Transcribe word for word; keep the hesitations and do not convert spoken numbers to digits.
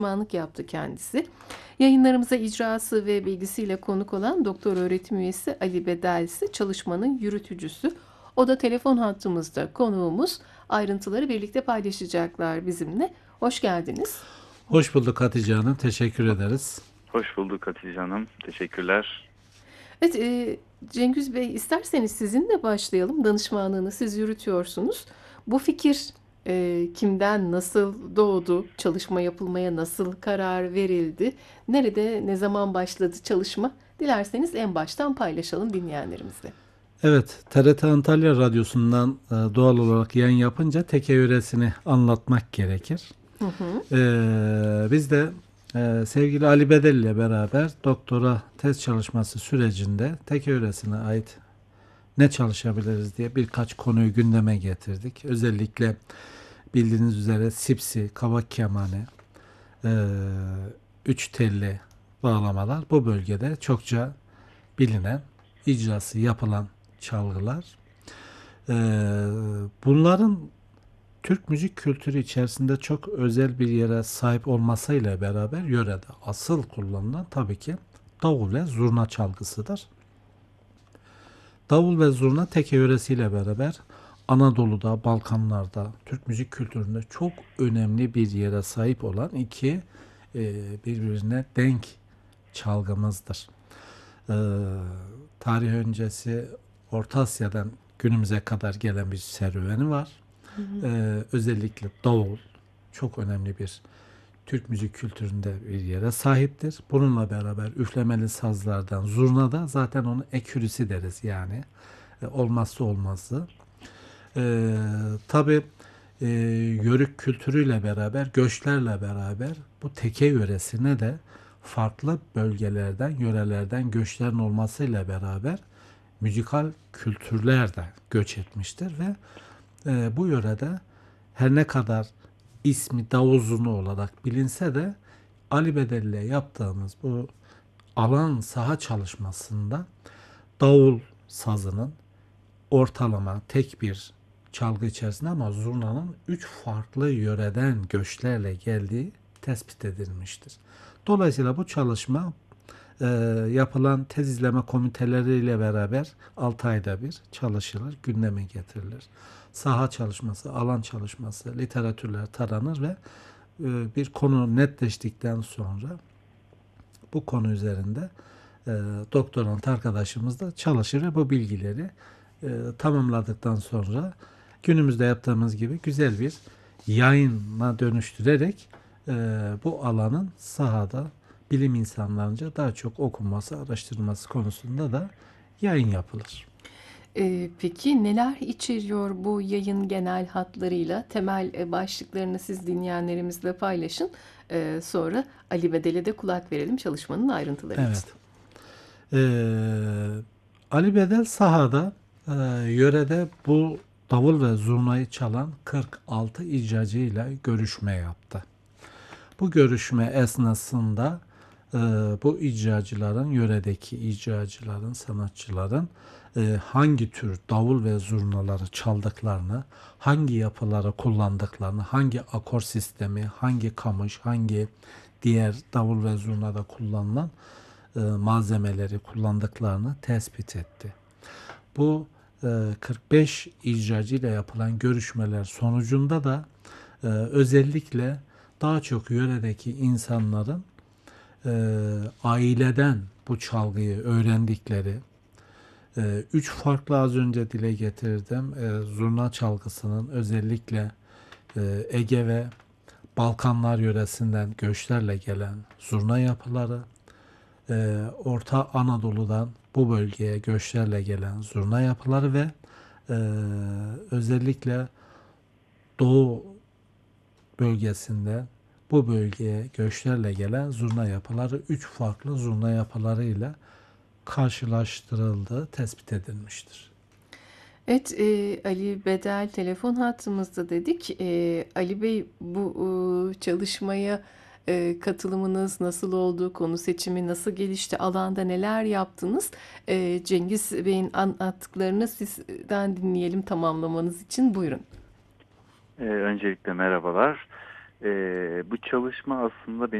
danışmanlık yaptı kendisi. Yayınlarımıza icrası ve bilgisiyle konuk olan doktor öğretim üyesi Ali Bedel ise çalışmanın yürütücüsü. O da telefon hattımızda konuğumuz. Ayrıntıları birlikte paylaşacaklar bizimle. Hoş geldiniz. Hoş bulduk Hatice Hanım. Teşekkür ederiz. Hoş bulduk Hatice Hanım. Teşekkürler. Evet, e, Cengiz Bey, isterseniz sizinle başlayalım. Danışmanlığını siz yürütüyorsunuz. Bu fikir e, kimden, nasıl doğdu? Çalışma yapılmaya nasıl karar verildi? Nerede, ne zaman başladı çalışma? Dilerseniz en baştan paylaşalım dinleyenlerimizle. Evet, T R T Antalya Radyosu'ndan e, doğal olarak yayın yapınca teke yöresini anlatmak gerekir. Hı hı. Ee, biz de e, sevgili Ali Bedel ile beraber doktora tez çalışması sürecinde teke yöresine ait ne çalışabiliriz diye birkaç konuyu gündeme getirdik. Özellikle bildiğiniz üzere sipsi, kavak kemane, e, üç telli bağlamalar bu bölgede çokça bilinen, icrası yapılan çalgılar. Ee, bunların Türk müzik kültürü içerisinde çok özel bir yere sahip olmasıyla beraber yörede asıl kullanılan tabii ki davul ve zurna çalgısıdır. Davul ve zurna teke yöresiyle beraber Anadolu'da, Balkanlar'da, Türk müzik kültüründe çok önemli bir yere sahip olan iki e, birbirine denk çalgımızdır. Ee, tarih öncesi Orta Asya'dan günümüze kadar gelen bir serüveni var. Hı hı. Ee, özellikle davul çok önemli bir Türk müzik kültüründe bir yere sahiptir. Bununla beraber üflemeli sazlardan zurna da zaten onun ekürüsü deriz yani. E, olmazsa olmazı. Ee, tabii e, yörük kültürüyle beraber, göçlerle beraber bu teke yöresine de farklı bölgelerden, yörelerden göçlerin olmasıyla beraber müzikal kültürler de göç etmiştir ve e, bu yörede her ne kadar ismi davul zurna olarak bilinse de Ali Bedel ile yaptığımız bu alan saha çalışmasında davul sazının ortalama tek bir çalgı içerisinde ama zurnanın üç farklı yöreden göçlerle geldiği tespit edilmiştir. Dolayısıyla bu çalışma e, yapılan tez izleme komiteleriyle beraber altı ayda bir çalışılır, gündeme getirilir. Saha çalışması, alan çalışması, literatürler taranır ve e, bir konu netleştikten sonra bu konu üzerinde e, doktorant arkadaşımız da çalışır ve bu bilgileri e, tamamladıktan sonra günümüzde yaptığımız gibi güzel bir yayına dönüştürerek e, bu alanın sahada bilim insanlarınca daha çok okunması, araştırılması konusunda da yayın yapılır. Ee, peki neler içeriyor bu yayın genel hatlarıyla? Temel e, başlıklarını siz dinleyenlerimizle paylaşın. Ee, sonra Ali Bedel'e de kulak verelim çalışmanın ayrıntıları için. Evet. Ee, Ali Bedel sahada e, yörede bu davul ve zurnayı çalan kırk altı icracıyla görüşme yaptı. Bu görüşme esnasında e, bu icracıların, yöredeki icracıların, sanatçıların e, hangi tür davul ve zurnaları çaldıklarını, hangi yapıları kullandıklarını, hangi akor sistemi, hangi kamış, hangi diğer davul ve zurnada kullanılan e, malzemeleri kullandıklarını tespit etti. Bu e, kırk beş icracı ile yapılan görüşmeler sonucunda da e, özellikle daha çok yöredeki insanların e, aileden bu çalgıyı öğrendikleri, e, üç farklı az önce dile getirdim e, zurna çalgısının özellikle e, Ege ve Balkanlar yöresinden göçlerle gelen zurna yapıları, e, Orta Anadolu'dan bu bölgeye göçlerle gelen zurna yapıları ve e, özellikle Doğu bölgesinde bu bölgeye göçlerle gelen zurna yapıları üç farklı zurna yapılarıyla karşılaştırıldığı tespit edilmiştir. Evet, e, Ali Bedel telefon hattımızda dedik. E, Ali Bey, bu e, çalışmaya e, katılımınız nasıl oldu? Konu seçimi nasıl gelişti? Alanda neler yaptınız? E, Cengiz Bey'in anlattıklarını sizden dinleyelim tamamlamanız için. Buyurun. Ee, öncelikle merhabalar. Ee, bu çalışma aslında